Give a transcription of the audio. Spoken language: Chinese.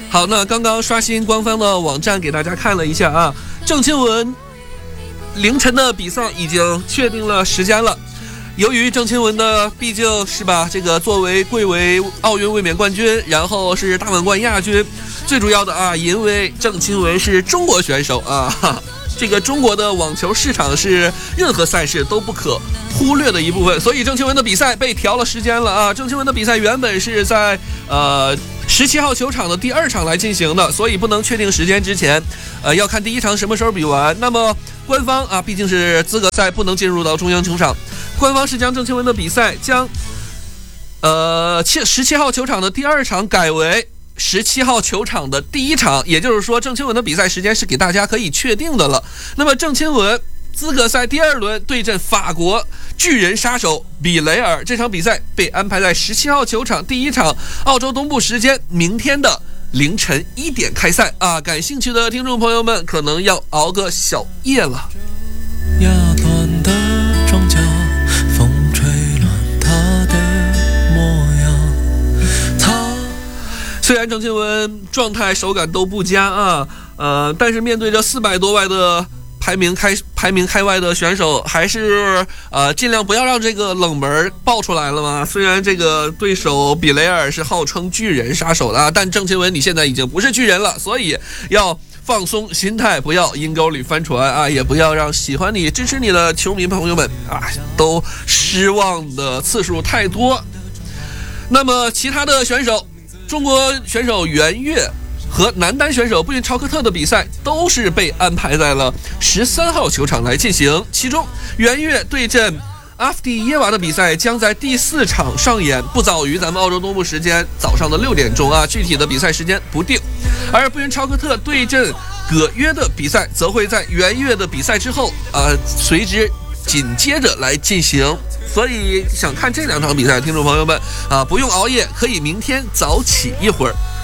好，那刚刚刷新官方的网站给大家看了一下啊，郑钦文凌晨的比赛已经确定了时间了。由于郑钦文的毕竟是吧，这个作为贵为奥运卫冕冠军，然后是大满贯亚军，最主要的啊，因为郑钦文是中国选手啊，这个中国的网球市场是任何赛事都不可忽略的一部分，所以郑钦文的比赛被调了时间了啊。郑钦文的比赛原本是在17号球场的第2场来进行的，所以不能确定时间之前，要看第1场什么时候比完。那么官方啊，毕竟是资格赛，不能进入到中央球场，官方是将郑钦文的比赛将17号球场的第2场改为17号球场的第1场，也就是说郑钦文的比赛时间是给大家可以确定的了。那么郑钦文资格赛第2轮对阵法国巨人杀手比雷尔，这场比赛被安排在17号球场第1场，澳洲东部时间明天的凌晨1点开赛啊！感兴趣的听众朋友们可能要熬个小夜了。 压断的庄稼，风吹乱它的模样。 虽然郑钦文状态手感都不佳啊，但是面对着400多外的排名开外的选手，还是尽量不要让这个冷门爆出来了嘛。虽然这个对手比雷尔是号称巨人杀手的啊，但郑钦文你现在已经不是巨人了，所以要放松心态，不要阴沟里翻船啊，也不要让喜欢你支持你的球迷朋友们啊都失望的次数太多。那么其他的选手，中国选手袁岳和男单选手布云超科特的比赛都是被安排在了13号球场来进行，其中袁岳对阵阿夫蒂耶娃的比赛将在第4场上演，不早于咱们澳洲东部时间早上的6点钟啊，具体的比赛时间不定。而布云超科特对阵葛约的比赛则会在袁岳的比赛之后随之紧接着来进行，所以想看这2场比赛的听众朋友们啊，不用熬夜，可以明天早起一会儿